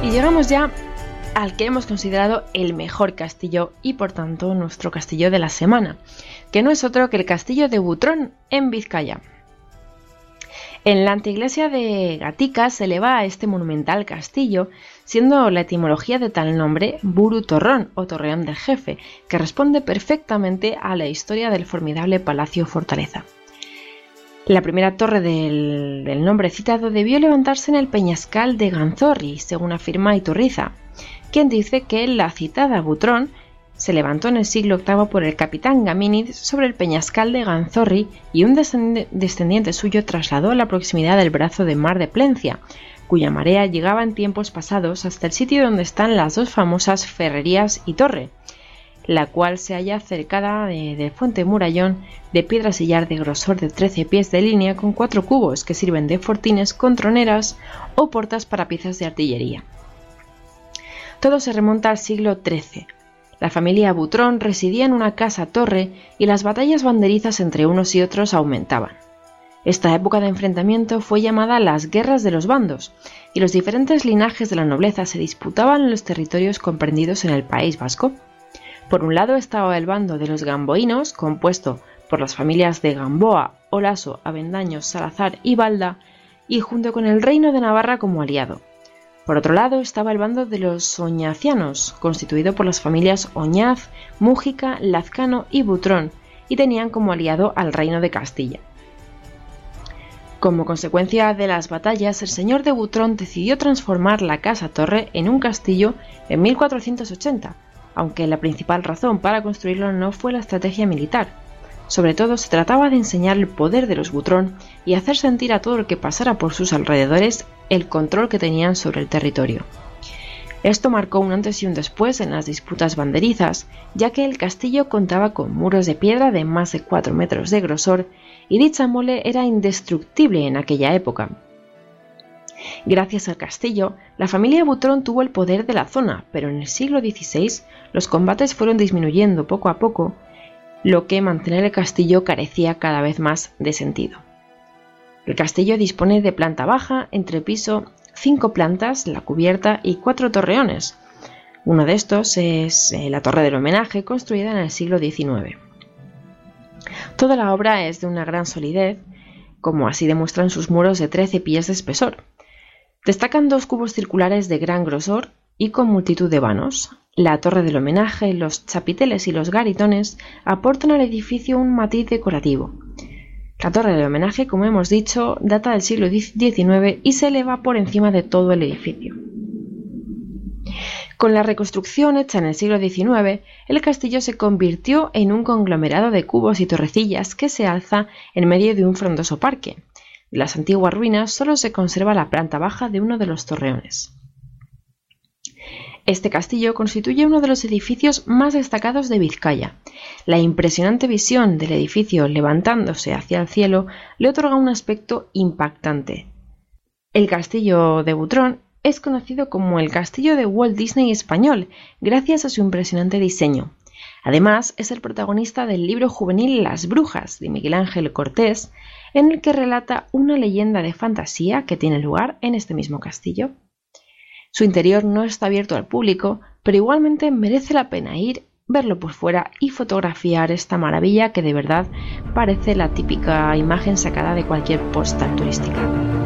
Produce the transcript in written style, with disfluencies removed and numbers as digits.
Y llegamos ya al que hemos considerado el mejor castillo y por tanto nuestro castillo de la semana, que no es otro que el castillo de Butrón en Vizcaya. En la anteiglesia de Gatica se eleva a este monumental castillo, siendo la etimología de tal nombre Buru Torrón o Torreón del Jefe, que responde perfectamente a la historia del formidable palacio fortaleza. La primera torre del nombre citado debió levantarse en el peñascal de Ganzorri, según afirma Iturriza, quien dice que la citada Butrón se levantó en el siglo VIII por el capitán Gamíniz sobre el peñascal de Ganzorri y un descendiente suyo trasladó a la proximidad del brazo de mar de Plencia, cuya marea llegaba en tiempos pasados hasta el sitio donde están las dos famosas ferrerías y torre, la cual se halla cercada del fuente murallón de piedra sillar de grosor de 13 pies de línea con 4 cubos que sirven de fortines con troneras o portas para piezas de artillería. Todo se remonta al siglo XIII. La familia Butrón residía en una casa-torre y las batallas banderizas entre unos y otros aumentaban. Esta época de enfrentamiento fue llamada las Guerras de los Bandos, y los diferentes linajes de la nobleza se disputaban los territorios comprendidos en el País Vasco. Por un lado estaba el bando de los gamboínos, compuesto por las familias de Gamboa, Olaso, Avendaño, Salazar y Balda, y junto con el reino de Navarra como aliado. Por otro lado estaba el bando de los oñacianos, constituido por las familias Oñaz, Mújica, Lazcano y Butrón, y tenían como aliado al reino de Castilla. Como consecuencia de las batallas, el señor de Butrón decidió transformar la casa-torre en un castillo en 1480, aunque la principal razón para construirlo no fue la estrategia militar. Sobre todo se trataba de enseñar el poder de los Butrón y hacer sentir a todo lo que pasara por sus alrededores el control que tenían sobre el territorio. Esto marcó un antes y un después en las disputas banderizas, ya que el castillo contaba con muros de piedra de más de 4 metros de grosor y dicha mole era indestructible en aquella época. Gracias al castillo, la familia Butrón tuvo el poder de la zona, pero en el siglo XVI los combates fueron disminuyendo poco a poco, lo que mantener el castillo carecía cada vez más de sentido. El castillo dispone de planta baja, entrepiso, 5 plantas, la cubierta y 4 torreones. Uno de estos es la Torre del Homenaje, construida en el siglo XIX. Toda la obra es de una gran solidez, como así demuestran sus muros de 13 pies de espesor. Destacan 2 cubos circulares de gran grosor y con multitud de vanos. La Torre del Homenaje, los chapiteles y los garitones aportan al edificio un matiz decorativo. La Torre del Homenaje, como hemos dicho, data del siglo XIX y se eleva por encima de todo el edificio. Con la reconstrucción hecha en el siglo XIX, el castillo se convirtió en un conglomerado de cubos y torrecillas que se alza en medio de un frondoso parque. De las antiguas ruinas solo se conserva la planta baja de uno de los torreones. Este castillo constituye uno de los edificios más destacados de Vizcaya. La impresionante visión del edificio levantándose hacia el cielo le otorga un aspecto impactante. El castillo de Butrón es conocido como el castillo de Walt Disney español, gracias a su impresionante diseño. Además, es el protagonista del libro juvenil Las Brujas, de Miguel Ángel Cortés, en el que relata una leyenda de fantasía que tiene lugar en este mismo castillo. Su interior no está abierto al público, pero igualmente merece la pena ir, verlo por fuera y fotografiar esta maravilla que de verdad parece la típica imagen sacada de cualquier postal turística.